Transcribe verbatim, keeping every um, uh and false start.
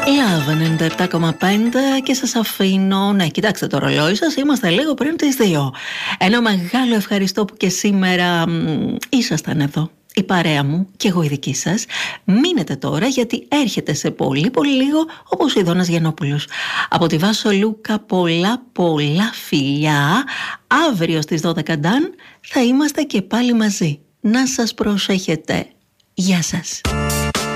Love ενενήντα επτά κόμμα πέντε και σας αφήνω, ναι, κοιτάξτε το ρολόι σας, είμαστε λίγο πριν τις δύο. Ένα μεγάλο ευχαριστώ που και σήμερα μ, ήσασταν εδώ. Η παρέα μου και εγώ η δική σας. Μείνετε τώρα γιατί έρχεται σε πολύ πολύ λίγο ο Ποσειδώνας Γιαννόπουλος. Από τη Βάσο Λούκα πολλά πολλά φιλιά. Αύριο στις δώδεκα Νταν θα είμαστε και πάλι μαζί. Να σας προσέχετε. Γεια σας.